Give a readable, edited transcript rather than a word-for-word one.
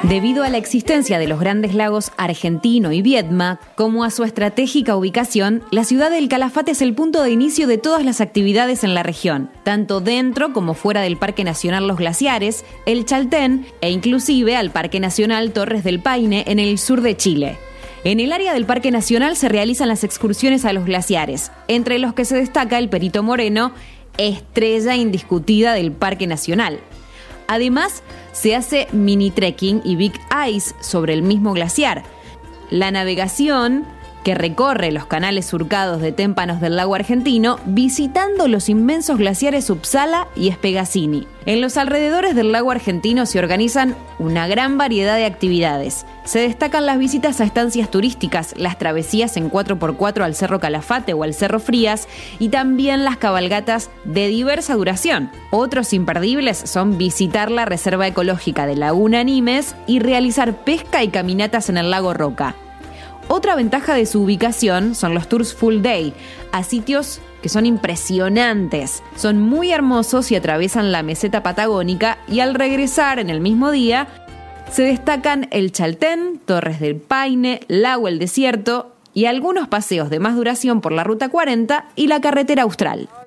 Debido a la existencia de los grandes lagos Argentino y Viedma, como a su estratégica ubicación, la ciudad del Calafate es el punto de inicio de todas las actividades en la región, tanto dentro como fuera del Parque Nacional Los Glaciares, el Chaltén e inclusive al Parque Nacional Torres del Paine en el sur de Chile. En el área del Parque Nacional se realizan las excursiones a los glaciares, entre los que se destaca el Perito Moreno, estrella indiscutida del Parque Nacional. Además, se hace mini trekking y big ice sobre el mismo glaciar. La navegación, que recorre los canales surcados de témpanos del lago Argentino, visitando los inmensos glaciares Uppsala y Spegazzini. En los alrededores del lago Argentino se organizan una gran variedad de actividades. Se destacan las visitas a estancias turísticas, las travesías en 4x4 al Cerro Calafate o al Cerro Frías y también las cabalgatas de diversa duración. Otros imperdibles son visitar la Reserva Ecológica de Laguna Nimes y realizar pesca y caminatas en el lago Roca. Otra ventaja de su ubicación son los tours full day, a sitios que son impresionantes. Son muy hermosos y atraviesan la meseta patagónica, y al regresar en el mismo día se destacan el Chaltén, Torres del Paine, Lago El Desierto y algunos paseos de más duración por la Ruta 40 y la Carretera Austral.